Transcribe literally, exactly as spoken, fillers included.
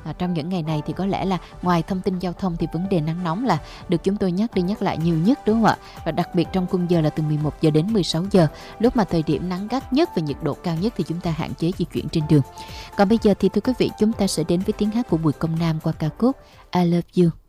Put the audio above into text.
À, trong những ngày này thì có lẽ là ngoài thông tin giao thông thì vấn đề nắng nóng là được chúng tôi nhắc đi nhắc lại nhiều nhất, đúng không ạ? Và đặc biệt trong khung giờ là từ mười một giờ đến mười sáu giờ, lúc mà thời điểm nắng gắt nhất và nhiệt độ cao nhất thì chúng ta hạn chế di chuyển trên đường. Còn bây giờ thì thưa quý vị, chúng ta sẽ đến với tiếng hát của Bùi Công Nam qua ca khúc I Love You.